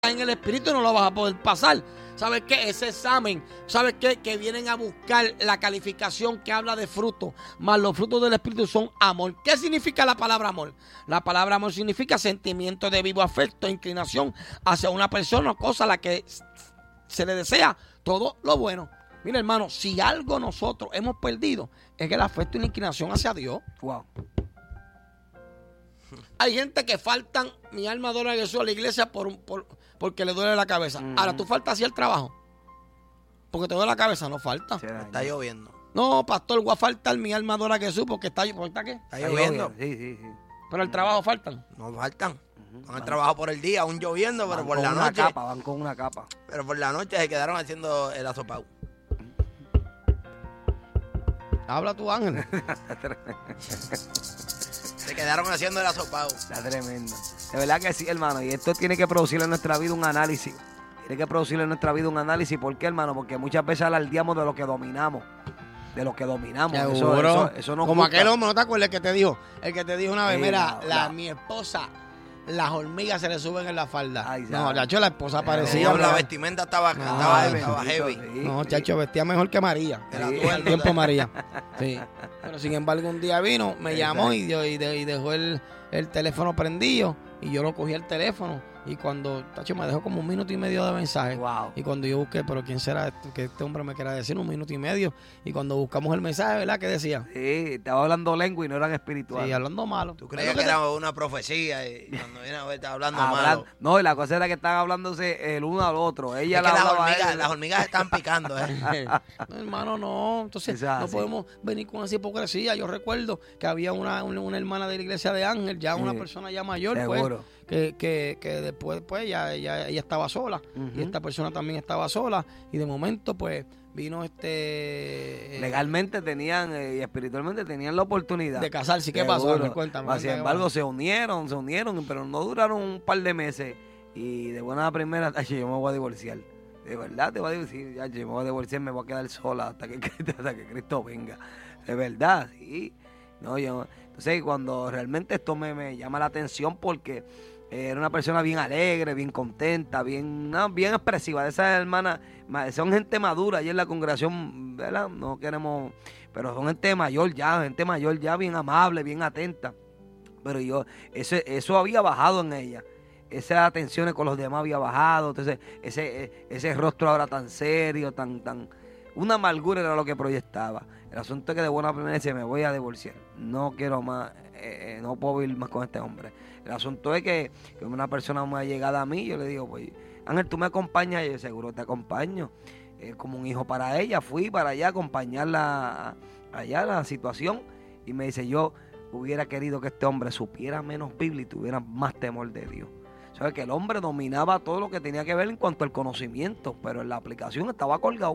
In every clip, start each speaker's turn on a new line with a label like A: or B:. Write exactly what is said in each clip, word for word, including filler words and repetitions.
A: en el espíritu no lo vas a poder pasar. ¿Sabes qué? Ese examen, ¿sabes qué? Que vienen a buscar la calificación que habla de fruto, más los frutos del espíritu son amor. ¿Qué significa la palabra amor? La palabra amor significa sentimiento de vivo afecto, inclinación hacia una persona o cosa a la que se le desea todo lo bueno. Mira, hermano, si algo nosotros hemos perdido es que el afecto y la inclinación hacia Dios.
B: Wow.
A: Hay gente que faltan, mi alma adora a Jesús, a la iglesia por, por, porque le duele la cabeza. Mm. Ahora, ¿tú faltas así al trabajo? Porque te duele la cabeza, no falta.
C: Sí, está lloviendo.
A: No, pastor, voy a faltar, mi alma adora a Jesús porque está, ¿está qué?
C: Está lloviendo.
B: Sí, sí, sí.
A: Pero el trabajo faltan.
C: No faltan. Uh-huh. Van al trabajo por el día, aún lloviendo, pero
B: van
C: por
B: con
C: la
B: una
C: noche.
B: Capa, van con una capa.
C: Pero por la noche se quedaron haciendo el asopado.
A: Habla tú, Ángel.
C: Se quedaron haciendo el asopado.
B: Está tremendo. De verdad que sí, hermano. Y esto tiene que producir en nuestra vida un análisis. Tiene que producir en nuestra vida un análisis. ¿Por qué, hermano? Porque muchas veces alardeamos de lo que dominamos. De lo que dominamos. Eso, eso, eso no
A: Como
B: gusta.
A: aquel hombre, ¿no te acuerdas el que te dijo? El que te dijo una vez,
B: Sí,
A: mira,
B: la,
A: la,
B: la,
A: mi esposa, las hormigas se le suben en la falda.
B: Ay,
A: no, chacho, la esposa parecía.
C: No, la vestimenta estaba,
A: no,
C: estaba,
A: ay,
C: estaba heavy.
B: Sí.
A: No, chacho, vestía mejor que María.
C: Era
A: Sí,
C: tú
A: al tiempo María. Sí. Pero sin embargo, un día vino, me llamó y, y, de, y dejó el, el teléfono prendido. Y yo lo cogí el teléfono. Y cuando, tacho, me dejó como un minuto y medio de mensaje.
B: Wow.
A: Y cuando yo busqué, pero ¿quién será esto? Que este hombre me quiera decir un minuto y medio. Y cuando buscamos el mensaje, ¿verdad? ¿Qué decía?
B: Sí, estaba hablando lengua y no eran espirituales.
A: Sí, hablando malo.
C: ¿Tú creías que, que era una profecía? Y cuando viene a ver, estaba hablando Hablan, malo.
B: No, y la cosa era que estaban hablándose el uno al otro. Ella
C: es
B: la
C: que las
B: hablaba
C: hormigas,
B: a él.
C: las hormigas están picando, ¿eh?
A: No, hermano, no. Entonces,
B: Quizás,
A: no
B: sí.
A: podemos venir con esa hipocresía. Yo recuerdo que había una, una, una hermana de la iglesia de Ángel, ya sí. Una persona ya mayor,
B: Seguro.
A: pues. Que, que, que después pues ya ella, ella estaba sola. Uh-huh. Y esta persona también estaba sola. Y de momento, pues, vino este...
B: Legalmente tenían eh, y espiritualmente tenían la oportunidad.
A: De casarse. ¿Qué pasó? Me cuéntame.
B: Sin embargo, se unieron, se unieron, pero no duraron un par de meses. Y de buena primera, yo me voy a divorciar. De verdad te voy a divorciar. Yo me voy a divorciar, me voy a quedar sola hasta que, hasta que Cristo venga. De verdad, sí. No, yo... Entonces, cuando realmente esto me, me llama la atención porque... Era una persona bien alegre, bien contenta, bien, no, bien expresiva. De esas hermanas, son gente madura allí en la congregación, ¿verdad? No queremos, pero son gente mayor ya, gente mayor ya, bien amable, bien atenta. Pero yo, ese, eso había bajado en ella. Esas atenciones con los demás había bajado. Entonces, ese, ese rostro ahora tan serio, tan, tan, una amargura era lo que proyectaba. El asunto es que de buena primera dice, me voy a divorciar. No quiero más, eh, no puedo vivir más con este hombre. El asunto es que, que una persona muy allegada a mí, yo le digo, pues, Ángel, ¿tú me acompañas? Y yo, seguro te acompaño. Eh, como un hijo para ella, fui para allá a acompañarla allá a la situación. Y me dice, yo hubiera querido que este hombre supiera menos Biblia y tuviera más temor de Dios. ¿Sabes? Que el hombre dominaba todo lo que tenía que ver en cuanto al conocimiento, pero en la aplicación estaba colgado.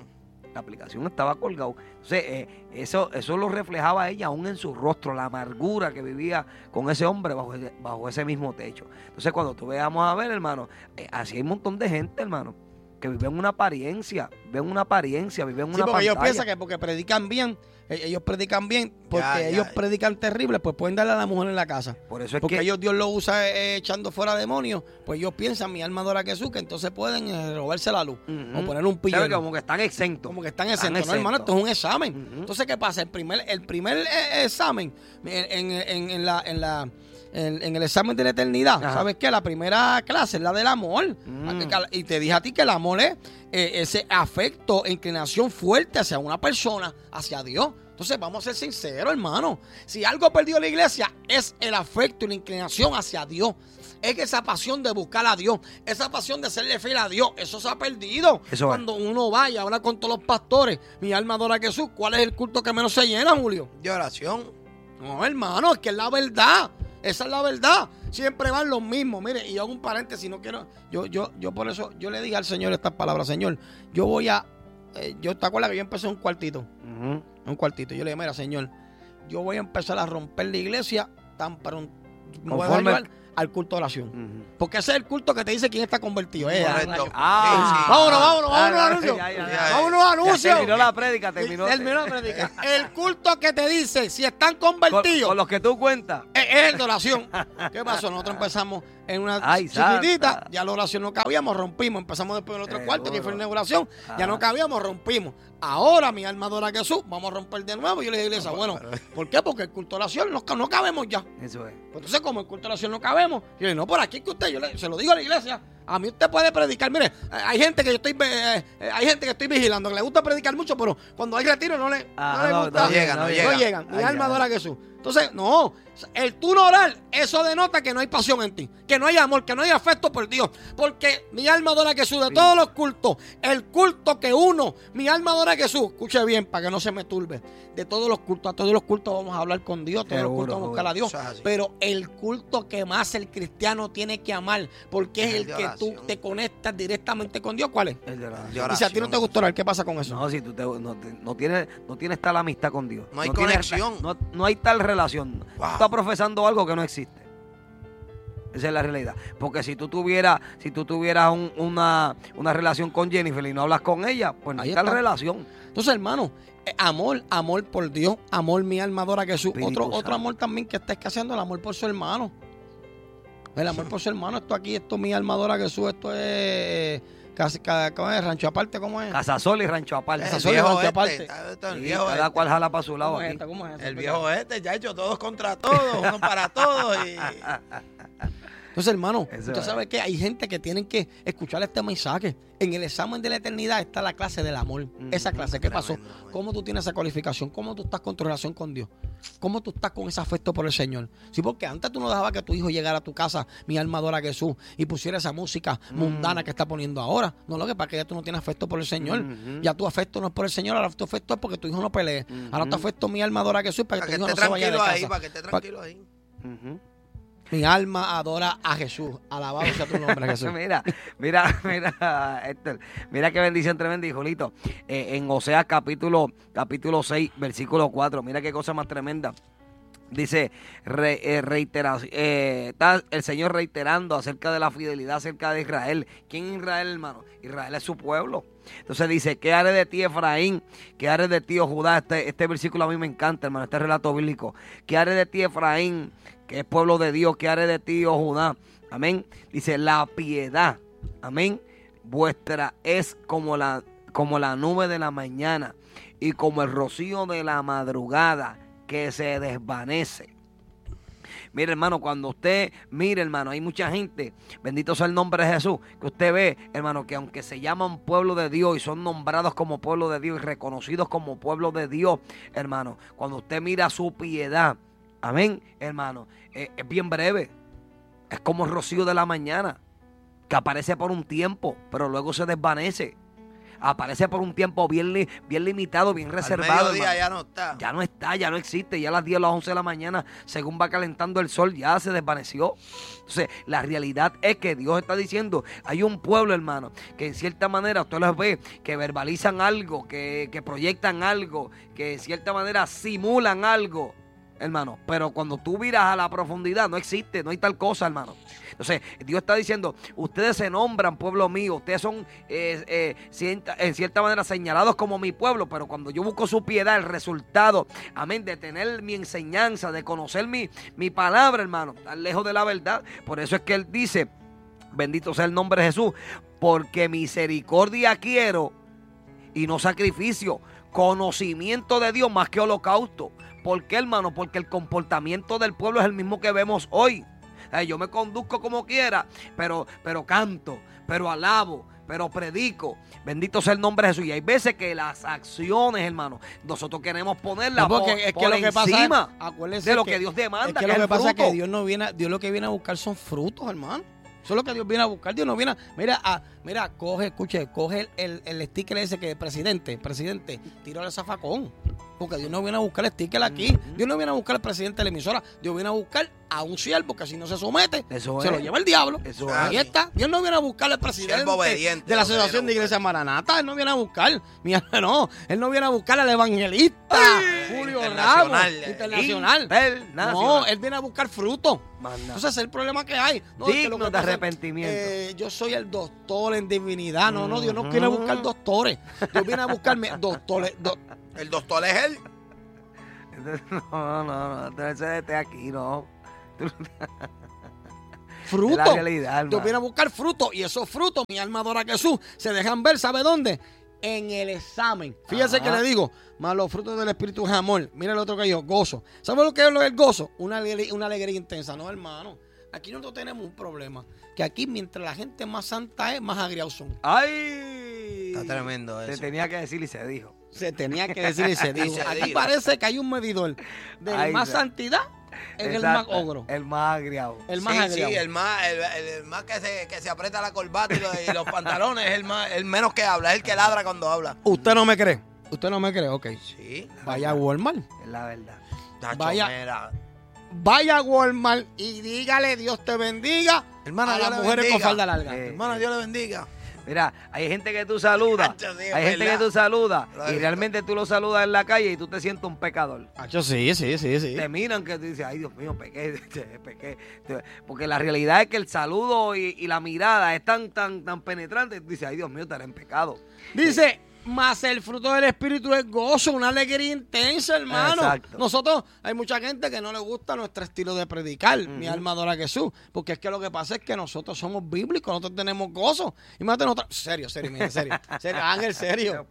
B: La aplicación estaba colgado. Entonces, eh, eso, eso lo reflejaba ella aún en su rostro, la amargura que vivía con ese hombre bajo ese, bajo ese mismo techo. Entonces, cuando tú veamos a ver, hermano, eh, así hay un montón de gente, hermano, que viven una apariencia, ven una apariencia, viven una
A: sí, porque
B: pantalla.
A: ellos piensan que porque predican bien, ellos predican bien, porque
C: ya, ya,
A: ellos
C: ya.
A: predican terrible, pues pueden darle a la mujer en la casa.
B: Por eso es
A: porque
B: que
A: ellos Dios lo usa eh, echando fuera demonios, pues ellos piensan, mi alma adora a Jesús, que entonces pueden eh, robarse la luz uh-huh. o poner un pillo.
B: Como que están exentos.
A: Como que están exentos, están no, hermano, esto es un examen. Uh-huh. Entonces, ¿qué pasa? El primer, el primer eh, examen en, en, en, en la... En la En, en el examen de la eternidad, ajá. ¿Sabes qué? La primera clase es la del amor. Mm. Y te dije a ti que el amor es eh, ese afecto, inclinación fuerte hacia una persona, hacia Dios. Entonces, vamos a ser sinceros, hermano. Si algo perdió la iglesia, es el afecto y la inclinación hacia Dios. Es que esa pasión de buscar a Dios, esa pasión de serle fiel a Dios, eso se ha perdido. Eso Cuando es. uno va y habla con todos los pastores, mi alma adora a Jesús, ¿cuál es el culto que menos se llena, Julio?
C: De oración.
A: No, hermano, es que es la verdad. Esa es la verdad. Siempre van los mismos. Mire, y yo hago un paréntesis, no quiero. Yo, yo, yo por eso, yo le dije al Señor estas palabras, Señor, yo voy a. Eh, yo te acuerdas que yo empecé un cuartito. Uh-huh. Un cuartito. Yo le dije, mira, Señor, yo voy a empezar a romper la iglesia tan pronto. Me voy a llevar al culto de oración. Uh-huh. Porque ese es el culto que te dice quién está convertido. Eh,
C: Correcto.
A: Ah, sí, sí. Vámonos, vámonos, vámonos a anuncios. Vámonos a anuncios.
B: Terminó la prédica, terminó.
A: Terminó la prédica. El culto que te dice si están convertidos.
B: Con, con los que tú cuentas.
A: Eh, es el de oración. ¿Qué pasó? Nosotros empezamos en una
B: Ay,
A: chiquitita,
B: santa.
A: ya la oración no cabíamos, rompimos. Empezamos después en el otro
B: Seguro.
A: cuarto, que fue la inauguración, ya
B: Ajá.
A: no cabíamos, rompimos. Ahora mi alma adora a Jesús, vamos a romper de nuevo. Yo le dije a la iglesia, bueno, ¿por qué? Porque el culto de oración no, no cabemos ya.
B: Eso es.
A: Pues entonces, como el culto de oración no cabemos, yo le dije, no, por aquí que usted, yo le- se lo digo a la iglesia, a mí usted puede predicar. Mire, eh, hay gente que yo estoy eh, eh, hay gente que estoy vigilando, que le gusta predicar mucho, pero cuando hay retiro no le,
B: Ah,
A: no le
B: no,
A: gusta.
C: no llegan, no
A: no
C: llegan.
A: llegan. Mi
B: Ay,
A: alma
B: ya.
A: adora a Jesús. Entonces, no, el tú no orar, eso denota que no hay pasión en ti, que no hay amor, que no hay afecto por Dios. Porque mi alma adora a Jesús de todos los cultos. El culto que uno, mi alma adora a Jesús. Escuche bien para que no se me turbe. De todos los cultos, a todos los cultos vamos a hablar con Dios, todos
B: Seguro,
A: los cultos vamos a buscar a Dios.
C: Eso es así.
A: Pero el culto que más el cristiano tiene que amar, porque es
C: Es
A: el
C: el de
A: que tú
C: oración.
A: te conectas directamente con Dios, ¿cuál es?
B: El de la-
C: De
A: Y si a ti no
C: oración.
A: te gustó orar, ¿qué pasa con eso?
B: No, si tú te- no, te- no tienes no tienes tal amistad con Dios.
C: No hay
B: tienes-
C: conexión.
B: no, no hay tal relación.
C: Wow.
B: Tú estás profesando algo que no existe. Esa es la realidad. Porque si tú tuvieras, si tú tuvieras un- una, una relación con Jennifer y no hablas con ella, pues no hay
A: Ahí
B: tal
A: está.
B: relación.
A: Entonces, hermano, eh, amor, amor por Dios, amor mi alma adora a Jesús.
B: Espíritu
A: Otro, otro
B: Santo.
A: amor también que está escaseando, el amor por su hermano. El amor por su hermano, esto aquí, esto mi alma adora a Jesús, esto es casi, ca- ¿cómo es? Rancho aparte, ¿cómo es?
B: Casasol y Rancho Aparte.
A: Esa
C: El
A: sola
C: viejo
A: rancho
C: este,
A: aparte.
C: está- está el
B: Sí,
C: viejo
B: cada
C: este.
B: cual jala para su lado
A: ¿Cómo es
B: aquí.
A: esta? ¿Cómo es esta?
C: El viejo este, ya hecho todos contra todos, uno para todos. Y...
A: Entonces, hermano,
B: Eso
A: usted
B: es.
A: sabe que hay gente que tienen que escuchar este mensaje. En el examen de la eternidad está la clase del amor. Esa clase, ¿qué pasó?
C: Tremendo, tremendo.
A: ¿Cómo tú tienes esa cualificación? ¿Cómo tú estás con tu relación con Dios? ¿Cómo tú estás con ese afecto por el Señor? Sí, porque antes tú no dejabas que tu hijo llegara a tu casa, mi alma adora a Jesús, y pusiera esa música mundana que está poniendo ahora. No, lo que pasa es que ya tú no tienes afecto por el Señor.
B: Ujú.
A: Ya tu afecto no es por el Señor, ahora tu afecto es porque tu hijo no pelee. Ahora tu afecto, mi alma adora a Jesús, para que
C: Para
A: tu
C: que
A: hijo
C: esté
A: no se vaya de
C: tranquilo ahí,
A: casa.
C: para que esté tranquilo ahí.
B: Ujú.
A: Mi alma adora a Jesús. Alabado sea tu nombre, Jesús.
B: Mira, mira, mira, Héctor, mira qué bendición tremenda, hijolito. Eh, en Oseas capítulo, capítulo seis, versículo cuatro, mira qué cosa más tremenda. Dice, re, eh, reitera, eh, está el Señor reiterando acerca de la fidelidad acerca de Israel. ¿Quién es Israel, hermano? Israel es su pueblo. Entonces dice, ¿qué haré de ti, Efraín? ¿Qué haré de ti, oh Judá? Este, este versículo a mí me encanta, hermano, este relato bíblico. ¿Qué haré de ti, Efraín? Que es pueblo de Dios. ¿Qué haré de ti, oh Judá? Amén. Dice, la piedad, amén, vuestra es como la, como la nube de la mañana y como el rocío de la madrugada que se desvanece. Mire, hermano, cuando usted mire, hermano, hay mucha gente, bendito sea el nombre de Jesús, que usted ve, hermano, que aunque se llaman pueblo de Dios y son nombrados como pueblo de Dios y reconocidos como pueblo de Dios, hermano, cuando usted mira su piedad, amén, hermano, eh, es bien breve, es como el rocío de la mañana, que aparece por un tiempo, pero luego se desvanece. Aparece por un tiempo bien, li- bien limitado, bien reservado.
C: Al mediodía
B: hermano.
C: ya no está.
B: Ya no está, ya no existe. Ya a las diez o las once de la mañana, según va calentando el sol, ya se desvaneció. Entonces, la realidad es que Dios está diciendo, hay un pueblo, hermano, que en cierta manera usted los ve, que verbalizan algo, que, que proyectan algo, que en cierta manera simulan algo, hermano. Pero cuando tú miras a la profundidad, no existe, no hay tal cosa, hermano. Entonces, Dios está diciendo, ustedes se nombran pueblo mío, ustedes son eh, eh, cierta, en cierta manera señalados como mi pueblo, pero cuando yo busco su piedad, el resultado, amén, de tener mi enseñanza, de conocer mi, mi palabra, hermano, tan lejos de la verdad. Por eso es que Él dice, bendito sea el nombre de Jesús, porque misericordia quiero y no sacrificio, conocimiento de Dios más que holocausto. ¿Por qué, hermano? Porque el comportamiento del pueblo es el mismo que vemos hoy. Eh, yo me conduzco como quiera, pero, pero canto, pero alabo, pero predico. Bendito sea el nombre de Jesús. Y hay veces que las acciones, hermano, nosotros queremos ponerlas
A: No, porque
B: por,
A: es que
B: por
A: lo que pasa es-
B: encima
A: acuérdese
B: de lo
A: que-
B: que, Dios demanda,
A: Es que
B: que
A: lo
B: es
A: que
B: el
A: pasa es
B: fruto.
A: que Dios no viene, Dios lo que viene a buscar son frutos, hermano. Eso es lo que Dios viene a buscar. Dios no viene a, mira, a, mira, coge, escuche, coge el, el, el sticker ese que presidente, presidente, tírale el zafacón. Porque Dios no viene a buscar el sticker aquí. Dios no viene a buscar al presidente de la emisora. Dios viene a buscar a un siervo que si no se somete,
B: Eso
A: se
B: es.
A: lo lleva el diablo.
B: Eso
A: Ahí
C: es.
A: está. Dios no viene a buscar al presidente
C: Siervo obediente,
A: de la
C: lo que viene
A: Asociación
C: a
A: de Iglesia Maranata. Él no viene a buscar. Mira, no. Él no viene a buscar al evangelista Julio Ramos.
C: internacional.
A: Internacional.
B: Internacional.
A: No, él viene a buscar fruto.
B: Manda.
A: Entonces, ese es el problema que hay. No, es que
B: Digno
A: lo que
B: de
A: pasa es,
B: arrepentimiento.
A: eh, yo soy el doctor en divinidad. No, no, Dios no
B: Ujú.
A: viene a buscar doctores. Dios viene a buscarme doctores. do-
C: El doctor es él.
B: No, no, no, entonces este aquí, no.
A: Fruto.
B: Es la realidad, hermano.
A: Tú vienes a buscar frutos y esos frutos, mi alma adora a Jesús, se dejan ver, ¿sabe dónde? En el examen. Fíjese
B: Ajá.
A: que le digo, más los frutos del Espíritu es amor. Mira el otro que yo, gozo. ¿Sabe lo que es lo del gozo? Una alegría, una alegría intensa, ¿no, hermano? Aquí nosotros tenemos un problema, que aquí mientras la gente más santa es, más agriados son.
B: ¡Ay!
C: Está tremendo
B: Se
C: eso.
B: tenía que decir y se dijo.
A: Se tenía que decir y se dijo.
C: Se
A: Aquí
C: dijo.
A: parece que hay un medidor de
B: Ay,
A: más
B: no.
A: santidad en el más
B: Exacto.
A: ogro.
B: El más agriado.
A: El más
C: sí,
A: agriado.
C: sí, el más, el, el- el más que se, que se aprieta la corbata y los, y los pantalones es el más, el menos que habla, es el que ladra cuando habla.
A: Usted no me cree. Usted no me cree, ok.
C: Sí.
A: Vaya a Walmart.
B: Es la verdad.
C: Tacho,
A: Vaya.
C: mira.
A: Vaya a Walmart y dígale Dios te bendiga
C: Hermana,
A: a
C: Dios
A: las
C: le
A: mujeres con
C: bendiga.
A: falda larga.
B: Eh,
C: Hermano, Dios le bendiga.
B: Mira, hay gente que tú saludas,
C: Tacho, sí, es
B: hay gente
C: verdad.
B: que tú saludas
C: Lo he
B: y
C: visto.
B: realmente tú lo saludas en la calle y tú te sientes un pecador.
A: Hacho, sí, sí, sí, sí.
B: Te miran que tú dices, ay Dios mío, pequé, pequé. Porque la realidad es que el saludo y, y la mirada es tan, tan, tan penetrante, tú dices, ay Dios mío, estaré en pecado.
A: Dice, más el fruto del Espíritu es gozo, una alegría intensa, hermano.
B: Exacto.
A: Nosotros, hay mucha gente que no le gusta nuestro estilo de predicar, mi alma adora a Jesús, porque es que lo que pasa es que nosotros somos bíblicos, nosotros tenemos gozo. Imagínate nosotros, serio, serio, mira, serio, serio, Ángel, serio.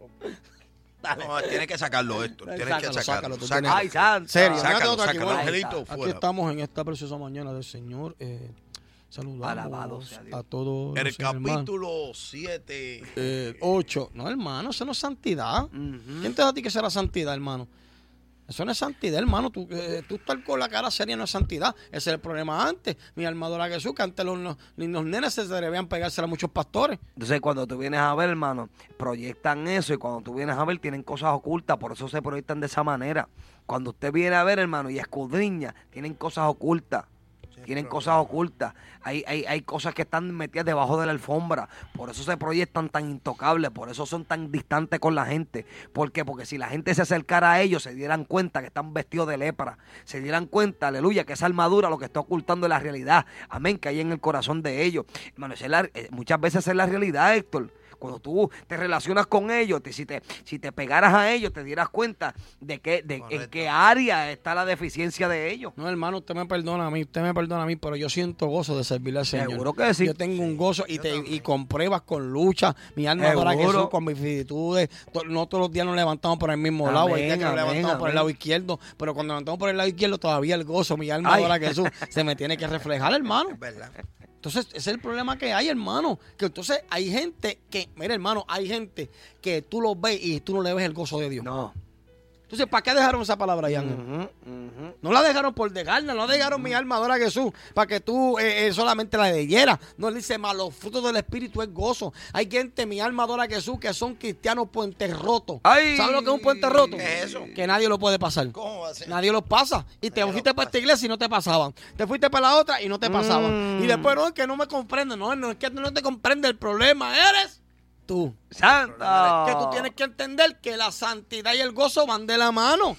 C: No, tienes que sacarlo esto. Tienes
A: Sácalo,
C: que
A: sácalo,
C: sacarlo.
A: tú
C: sácalo.
B: Ay, santo.
A: Serio,
C: Sácalo,
A: mírate otro aquí,
C: sácalo,
A: bueno.
C: Angelito,
A: Aquí
C: fuera.
A: estamos en esta preciosa mañana del Señor. Eh, saludamos
B: Alabado sea Dios.
A: a todos
C: El
A: los hermanos.
C: capítulo siete.
A: Eh, ocho. No, hermano, eso no es santidad.
B: Ujú.
A: ¿Quién te dijo a ti que será santidad, hermano? Eso no es santidad, hermano. Tú, eh, tú estar con la cara seria no es santidad. Ese es el problema antes. Mi alma adora a Jesús, que antes los, los, los nenes se debían pegarse a muchos pastores.
B: Entonces, cuando tú vienes a ver, hermano, proyectan eso y cuando tú vienes a ver, tienen cosas ocultas, por eso se proyectan de esa manera. Cuando usted viene a ver, hermano, y escudriña, tienen cosas ocultas. Tienen cosas ocultas. Hay, hay, hay cosas que están metidas debajo de la alfombra. Por eso se proyectan tan intocables. Por eso son tan distantes con la gente. ¿Por qué? Porque si la gente se acercara a ellos, se dieran cuenta que están vestidos de lepra. Se dieran cuenta, aleluya, que esa armadura lo que está ocultando es la realidad. Amén, que hay en el corazón de ellos. Hermano, esa es la- eh, muchas veces es la realidad, Héctor. Cuando tú te relacionas con ellos, te- si, te, si te pegaras a ellos, te dieras cuenta de, que, de en
C: Correcto.
B: qué área está la deficiencia de ellos.
A: No, hermano, usted me perdona a mí, usted me perdona a mí, pero yo siento gozo de servirle al Señor.
B: Seguro que sí.
A: Yo tengo un gozo y, te, y con pruebas, con lucha. Mi alma adora a
B: Seguro.
A: Jesús con mis virtudes. To- No todos los días nos levantamos por el mismo lado. Hay días que nos
B: Amén,
A: levantamos por el
B: amén.
A: lado izquierdo. Pero cuando nos levantamos por el lado izquierdo, todavía el gozo, mi alma
B: Ay.
A: adora a Jesús, se me tiene que reflejar, hermano.
C: Es verdad.
A: Entonces, ese es el problema que hay, hermano. Que entonces hay gente que, mira, hermano, hay gente que tú los ves y tú no le ves el gozo de Dios.
B: No.
A: Entonces, ¿para qué dejaron esa palabra ahí, Ángel?
B: Ujú, ujú.
A: No la dejaron por dejarla, no dejaron mi alma adora a Jesús para que tú eh, eh, solamente la leyeras. No, él dice, más los frutos del Espíritu es gozo. Hay gente, mi alma adora a Jesús, que son cristianos puentes rotos.
B: Ay.
A: ¿Sabes lo que es un puente roto?
C: ¿Qué es eso?
A: Que nadie lo puede pasar.
C: ¿Cómo va a ser?
A: Nadie los pasa. Y te
C: Nadie
A: fuiste
C: los
A: para esta iglesia y no te pasaban. Te fuiste para la otra y no te pasaban.
B: Mm.
A: Y después, no, es que no me comprenden. No, no es que no te comprende. El problema eres tú.
B: ¡Santo!
A: Que tú tienes que entender que la santidad y el gozo van de la mano.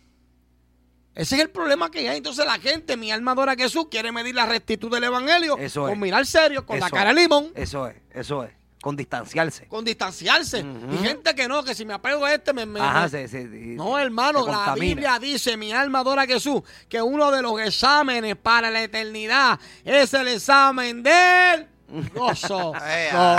A: Ese es el problema que hay. Entonces la gente, mi alma adora a Jesús, quiere medir la rectitud del evangelio
B: Eso
A: con
B: es.
A: mirar serio, con la
B: Eso
A: cara
B: es.
A: limón,
B: Eso es, eso es. Con distanciarse.
A: con distanciarse.
B: Ujú.
A: Y gente que no, que si me apego a este me... me-
B: Ajá,
A: me-
B: se, se- se-
A: No, hermano,
B: se
A: la
B: contamina.
A: Biblia dice, mi alma adora a Jesús, que uno de los exámenes para la eternidad es el examen del gozo.
C: Eh,
A: No,